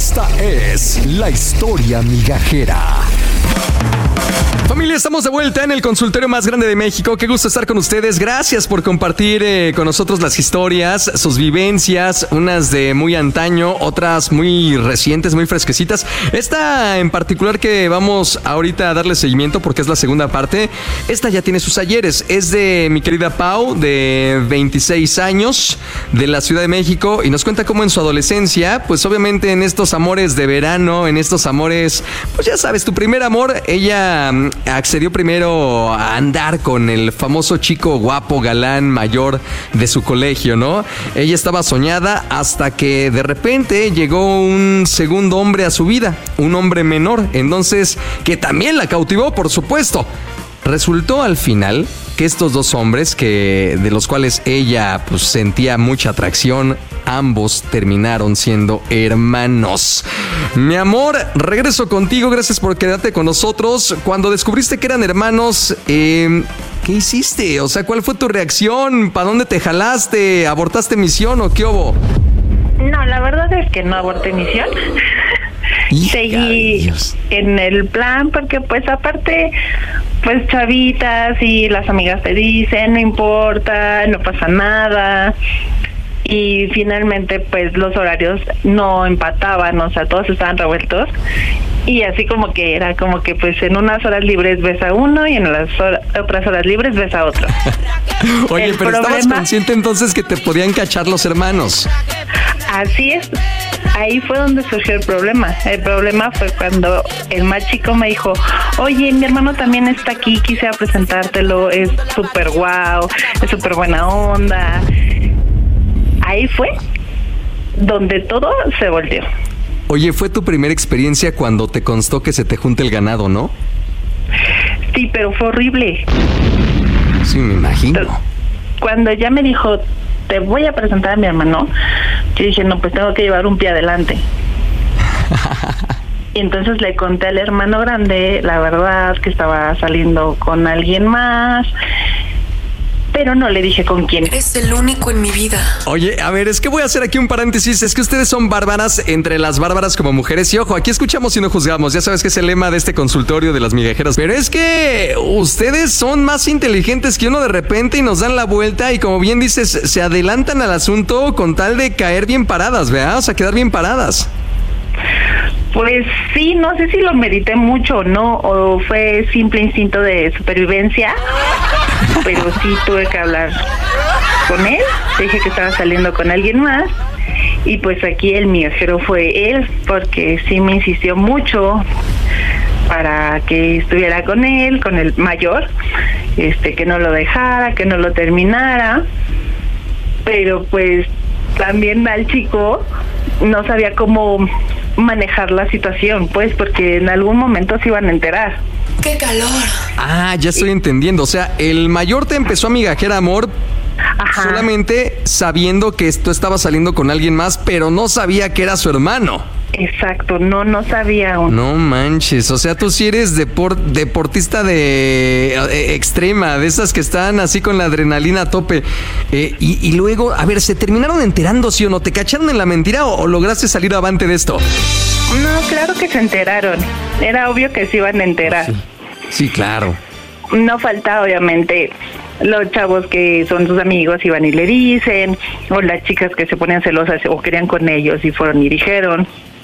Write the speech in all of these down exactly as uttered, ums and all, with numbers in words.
Esta es la historia migajera. Familia, estamos de vuelta en el consultorio más grande de México. Qué gusto estar con ustedes. Gracias por compartir eh, con nosotros las historias, sus vivencias, unas de muy antaño, otras muy recientes, muy fresquecitas. Esta en particular que vamos ahorita a darle seguimiento porque es la segunda parte, esta ya tiene sus ayeres. Es de mi querida Pau, de veintiséis años, de la Ciudad de México, y nos cuenta cómo en su adolescencia, pues obviamente en estos amores de verano, en estos amores, pues ya sabes, tu primer amor, ella accedió primero a andar con el famoso chico guapo, galán, mayor de su colegio, ¿no? Ella estaba soñada hasta que de repente llegó un segundo hombre a su vida, un hombre menor, entonces, que también la cautivó, por supuesto. Resultó al final que estos dos hombres, que de los cuales ella pues sentía mucha atracción, ambos terminaron siendo hermanos. Mi amor, regreso contigo, gracias por quedarte con nosotros. Cuando descubriste que eran hermanos, eh, ¿qué hiciste? O sea, ¿cuál fue tu reacción? ¿Para dónde te jalaste? ¿Abortaste misión o qué hubo? No, la verdad es que no aborté misión. Hija, Seguí Dios. en el plan porque pues aparte, pues chavitas y las amigas te dicen, no importa, no pasa nada. Y finalmente pues los horarios no empataban, o sea, todos estaban revueltos. Y así como que era como que pues en unas horas libres ves a uno y en las hor- otras horas libres ves a otro. Oye, El pero problema- estabas consciente entonces que te podían cachar los hermanos. Así es, ahí fue donde surgió el problema. El problema fue cuando el más chico me dijo, oye, mi hermano también está aquí, quisiera presentártelo, es súper guau, es súper buena onda. Ahí fue donde todo se volteó. Oye, fue tu primera experiencia cuando te constó que se te junta el ganado, ¿no? Sí, pero fue horrible. Sí, me imagino. Cuando ya me dijo, te voy a presentar a mi hermano, yo dije, no, pues tengo que llevar un pie adelante. Y entonces le conté al hermano grande, la verdad, que estaba saliendo con alguien más, pero no le dije con quién. Eres el único en mi vida. Oye, a ver, es que voy a hacer aquí un paréntesis. Es que ustedes son bárbaras entre las bárbaras como mujeres. Y ojo, aquí escuchamos y no juzgamos. Ya sabes que es el lema de este consultorio de las migajeras. Pero es que ustedes son más inteligentes que uno de repente y nos dan la vuelta. Y como bien dices, se adelantan al asunto con tal de caer bien paradas, ¿verdad? O sea, quedar bien paradas. Pues sí, no sé si lo medité mucho o no, o fue simple instinto de supervivencia, pero sí tuve que hablar con él, le dije que estaba saliendo con alguien más, y pues aquí el migajero fue él, porque sí me insistió mucho para que estuviera con él, con el mayor, este, que no lo dejara, que no lo terminara, pero pues también al chico no sabía cómo manejar la situación, pues, porque en algún momento se iban a enterar. ¡Qué calor! Ah, ya estoy entendiendo. O sea, el mayor te empezó a migajear amor. Ajá. Solamente sabiendo que tú estabas saliendo con alguien más, pero no sabía que era su hermano. Exacto, no, no sabía aún. No manches, o sea, tú sí eres depor- deportista de eh, extrema, de esas que están así con la adrenalina a tope. Eh, y, y luego, a ver, ¿se terminaron enterando, sí o no? ¿Te cacharon en la mentira o, o lograste salir avante de esto? No, claro que se enteraron. Era obvio que se iban a enterar. Sí, sí, claro. No falta, obviamente, los chavos que son sus amigos iban y le dicen, o las chicas que se ponían celosas o querían con ellos y fueron y dijeron.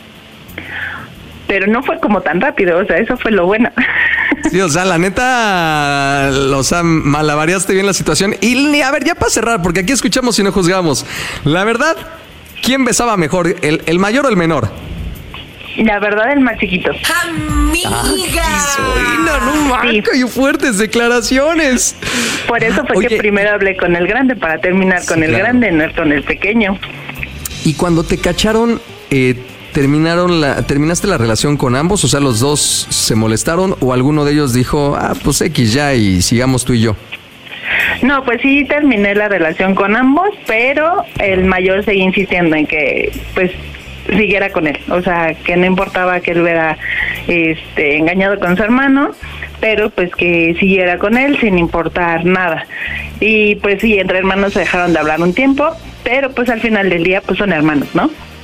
Pero no fue como tan rápido, o sea, eso fue lo bueno. Sí, o sea, la neta, o sea, malabareaste bien la situación. Y a ver, ya para cerrar, porque aquí escuchamos y no juzgamos. La verdad, ¿quién besaba mejor, el, el mayor o el menor? La verdad, el más chiquito. ¡Amiga! No, no, marca, Sí. y fuertes declaraciones. Por eso fue Oye, que primero hablé con el grande para terminar Sí, con el claro. grande, no con el pequeño. Y cuando te cacharon, eh, terminaron la, ¿terminaste la relación con ambos? O sea, ¿los dos se molestaron o alguno de ellos dijo, ah, pues X ya y sigamos tú y yo? No, pues sí terminé la relación con ambos, pero el mayor seguía insistiendo en que, pues, siguiera con él. O sea, que no importaba que él hubiera este, engañado con su hermano, pero pues que siguiera con él sin importar nada. Y pues sí, entre hermanos se dejaron de hablar un tiempo, pero pues al final del día pues son hermanos, ¿no?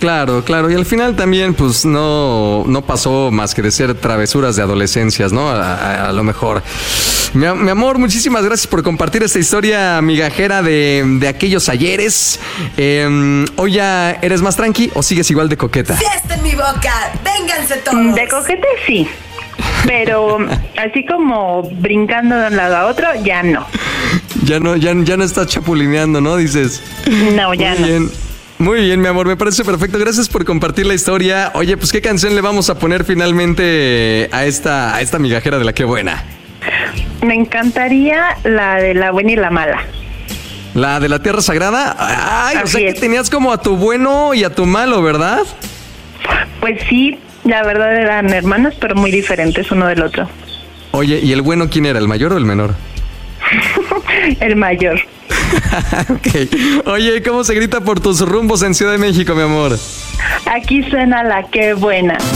Claro, claro. Y al final también, pues, no, no pasó más que de ser travesuras de adolescencias, ¿no? A, a, a lo mejor. Mi, mi amor, muchísimas gracias por compartir esta historia migajera de, de aquellos ayeres. Eh, ¿Hoy ya eres más tranqui o sigues igual de coqueta? ¡Fiesta en mi boca! ¡Vénganse todos! De coquete sí, pero así como brincando de un lado a otro, ya no. Ya no, ya, ya no estás chapulineando, ¿no? Dices. No, ya Muy no. bien. Muy bien, mi amor, me parece perfecto. Gracias por compartir la historia. Oye, pues, ¿qué canción le vamos a poner finalmente a esta, a esta migajera de la Qué Buena? Me encantaría la de la buena y la mala. ¿La de la Tierra Sagrada? Ay, Así o sea es. que tenías como a tu bueno y a tu malo, ¿verdad? Pues sí, la verdad eran hermanos, pero muy diferentes uno del otro. Oye, ¿y el bueno quién era? ¿El mayor o el menor? El mayor. Ok. Oye, ¿cómo se grita por tus rumbos en Ciudad de México, mi amor? Aquí suena la Qué Buena.